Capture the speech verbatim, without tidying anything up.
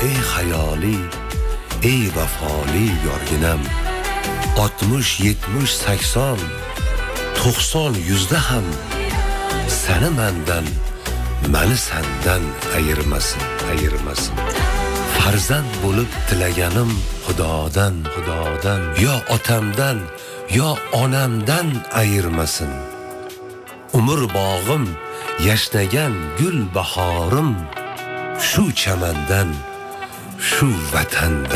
ey hayoli, ey vafoli yorginam. Oltmish, yetmish, sakson, to'qson, yuzda ham seni mendan, meni sendan ayirmasin, ayirmasin. Farzand bo'lib tilaganim Xudodan, Xudodan, yo otamdan, yo onamdan ayirmasin. Umr bog'im, yashnagan gul bahorim, shu chamandan, shu vatandan